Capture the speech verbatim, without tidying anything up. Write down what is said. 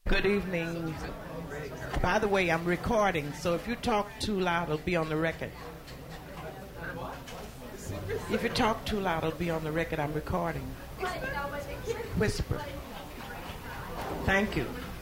Good evening. By the way, I'm recording, so if you talk too loud, it'll be on the record. If you talk too loud, it'll be on the record. I'm recording. Whisper. Thank you.